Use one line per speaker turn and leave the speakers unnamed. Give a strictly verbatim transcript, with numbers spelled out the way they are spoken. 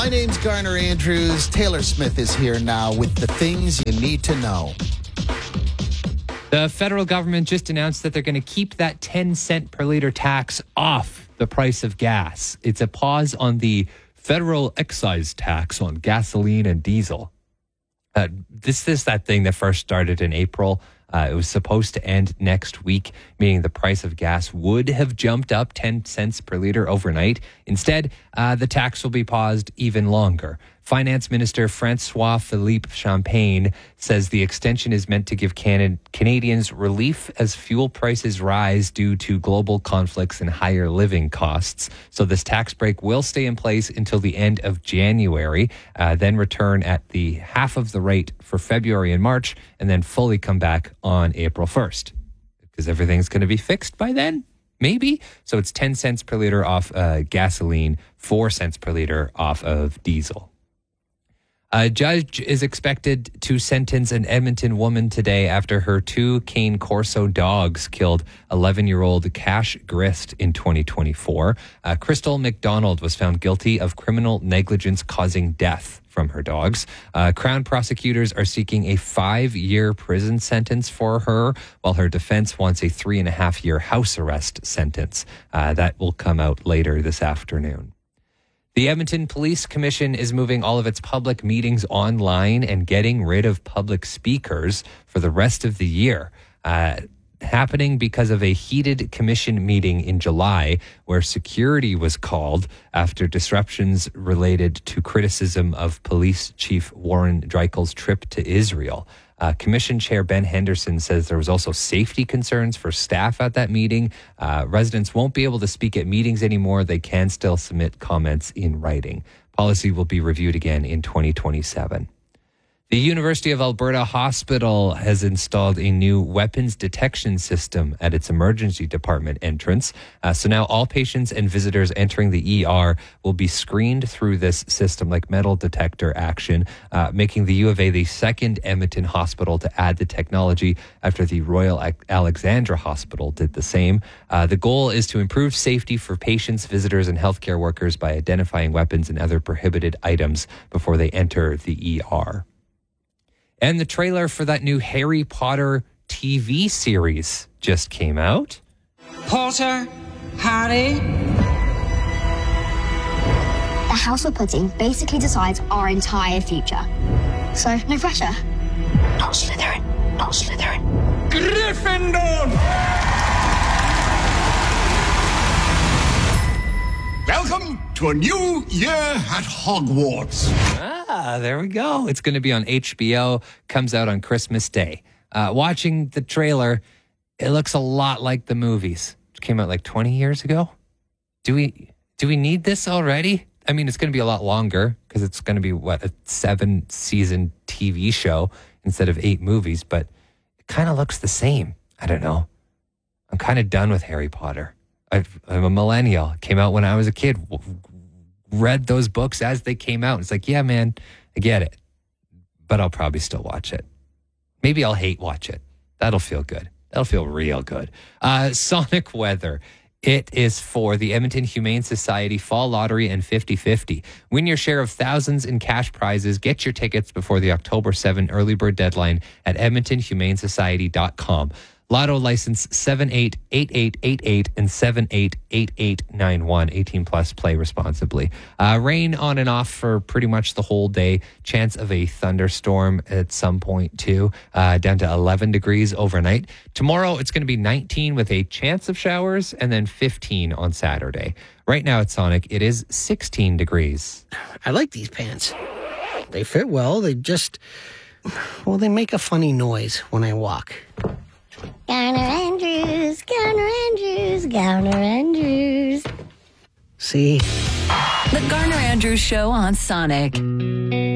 My name's Garner Andrews. Taylor Smith is here now with the things you need to know.
The federal government just announced that they're going to keep that ten cent per liter tax off the price of gas. It's a pause on the federal excise tax on gasoline and diesel. Uh, this is that thing that first started in April. Uh, it was supposed to end next week, meaning the price of gas would have jumped up ten cents per liter overnight. Instead, uh, the tax will be paused even longer. Finance Minister Francois Philippe Champagne says the extension is meant to give Can- Canadians relief as fuel prices rise due to global conflicts and higher living costs. So this tax break will stay in place until the end of January, uh, then return at the half of the rate for February and March, and then fully come back on April first. Because everything's going to be fixed by then, maybe. So it's ten cents per liter off uh, gasoline, four cents per liter off of diesel. A judge is expected to sentence an Edmonton woman today after her two Cane Corso dogs killed eleven-year-old Cash Grist in twenty twenty-four. Uh, Crystal McDonald was found guilty of criminal negligence causing death from her dogs. Uh, Crown prosecutors are seeking a five-year prison sentence for her, while her defense wants a three-and-a-half-year house arrest sentence. Uh, that will come out later this afternoon. The Edmonton Police Commission is moving all of its public meetings online and getting rid of public speakers for the rest of the year. Uh, happening because of a heated commission meeting in July where security was called after disruptions related to criticism of Police Chief Warren Dreikel's trip to Israel. Uh, Commission Chair Ben Henderson says there was also safety concerns for staff at that meeting. Uh, residents won't be able to speak at meetings anymore. They can still submit comments in writing. Policy will be reviewed again in twenty twenty-seven. The University of Alberta Hospital has installed a new weapons detection system at its emergency department entrance. Uh, so now all patients and visitors entering the E R will be screened through this system like metal detector action, uh, making the U of A the second Edmonton hospital to add the technology after the Royal Alexandra Hospital did the same. Uh, the goal is to improve safety for patients, visitors, and healthcare workers by identifying weapons and other prohibited items before they enter the E R. And the trailer for that new Harry Potter T V series just came out.
Potter, Harry.
The house we're putting basically decides our entire future. So, no pressure. Not Slytherin. Not Slytherin.
Gryffindor!
Welcome to a new year at Hogwarts.
Ah, there we go. It's going to be on H B O. Comes out on Christmas Day. Uh, watching the trailer, it looks a lot like the movies, which came out like twenty years ago. Do we do we need this already? I mean, it's going to be a lot longer because it's going to be, what, a seven-season T V show instead of eight movies, but it kind of looks the same. I don't know. I'm kind of done with Harry Potter. I've, I'm a millennial. It came out when I was a kid. Read those books as they came out. It's like, yeah, man, I get it. But I'll probably still watch it. Maybe I'll hate watch it. That'll feel good. That'll feel real good. Uh, Sonic weather. It is for the Edmonton Humane Society Fall Lottery and fifty-fifty. Win your share of thousands in cash prizes. Get your tickets before the October seventh early bird deadline at edmonton humane society dot com. Lotto license seven eight eight eight eight eight and seven eight eight eight nine one. eighteen plus, play responsibly. Uh, rain on and off for pretty much the whole day. Chance of a thunderstorm at some point too. Uh, down to eleven degrees overnight. Tomorrow it's going to be nineteen with a chance of showers and then fifteen on Saturday. Right now at Sonic it is sixteen degrees.
I like these pants. They fit well. They just, well, they make a funny noise when I walk.
Garner Andrews, Garner Andrews, Garner Andrews.
See?
The Garner Andrews Show on Sonic.